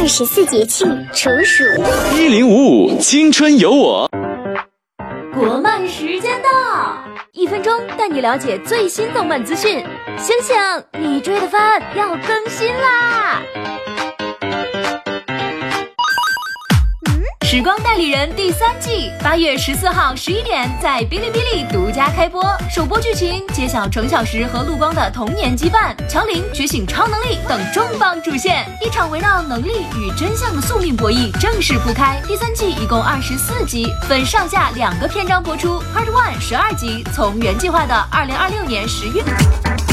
24节气处暑。 1055青春有我。 国漫时间到，1分钟带你了解最新动漫资讯。醒醒，你追的番要更新啦！时光代理人第3季8月14号11点在哔哩哔哩独家开播，首播剧情揭晓程小时和陆光的童年羁绊，乔琳觉醒超能力等重磅主线，一场围绕能力与真相的宿命博弈正式铺开。第3季一共24集，分上下2个篇章播出。Part 1 12集，从原计划的2026年10月。